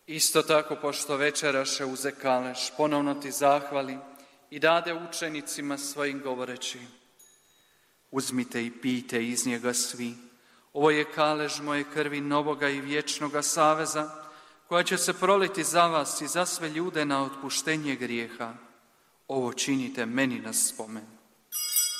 Isto tako, pošto večeraše uze kalež, ponovno ti zahvali i dade učenicima svojim govoreći: uzmite i pijte iz njega svi. Ovo je kalež moje krvi novoga i vječnoga saveza, koja će se proliti za vas i za sve ljude na otpuštenje grijeha. Ovo činite meni na spomen.